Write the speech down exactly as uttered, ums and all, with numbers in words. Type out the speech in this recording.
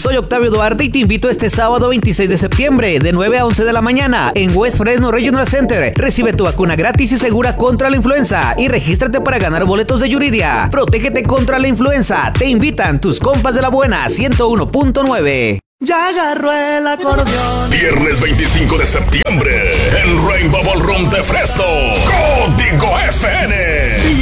Soy Octavio Duarte y te invito este sábado veintiséis de septiembre de nueve a once de la mañana en West Fresno Regional Center. Recibe tu vacuna gratis y segura contra la influenza y regístrate para ganar boletos de Yuridia. Protégete contra la influenza. Te invitan tus compas de la buena ciento uno punto nueve. Ya agarró el acordeón. Viernes veinticinco de septiembre en Rainbow Ballroom de Fresno. Código F N.